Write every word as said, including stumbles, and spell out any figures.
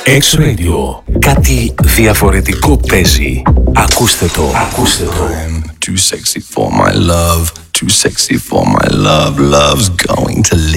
X-Radio. Κάτι διαφορετικό παίζει. Ακούστε το. Ακούστε το. I'm too sexy for my love. Too sexy for my love. Love's going to leave.